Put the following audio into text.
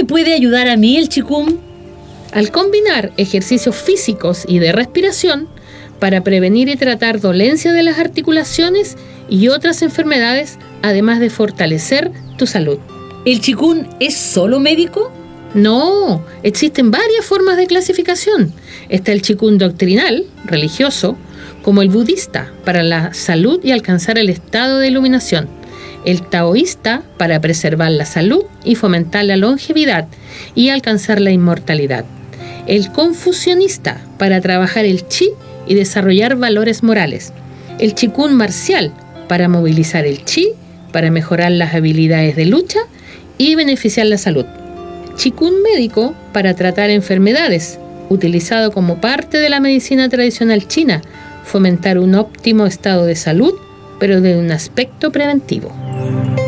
me puede ayudar a mí el Qigong? Al combinar ejercicios físicos y de respiración para prevenir y tratar dolencias de las articulaciones y otras enfermedades, además de fortalecer tu salud. ¿El Qigong es solo médico? No, existen varias formas de clasificación. Está el Qigong doctrinal, religioso, como el budista, para la salud y alcanzar el estado de iluminación. El taoísta, para preservar la salud y fomentar la longevidad y alcanzar la inmortalidad. El confucionista, para trabajar el chi y desarrollar valores morales. El Qigong marcial, para movilizar el chi, para mejorar las habilidades de lucha y beneficiar la salud. Qigong médico, para tratar enfermedades, utilizado como parte de la medicina tradicional china, fomentar un óptimo estado de salud, pero de un aspecto preventivo.